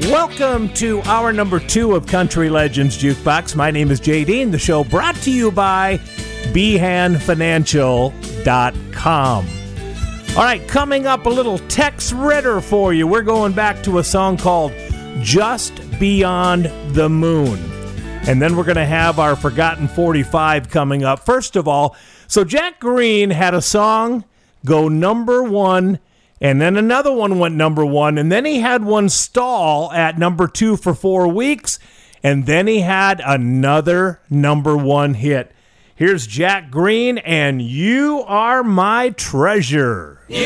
Welcome to hour number 2 of Country Legends Jukebox. My name is JD, and the show brought to you by BehanFinancial.com. All right, coming up, a little Tex Ritter for you. We're going back to a song called Just Beyond the Moon. And then we're going to have our Forgotten 45 coming up. First of all, so Jack Green had a song go number 1, and then another one went number 1, and then he had one stall at number 2 for 4 weeks, and then he had another number 1 hit. Here's Jack Green and You Are My Treasure. You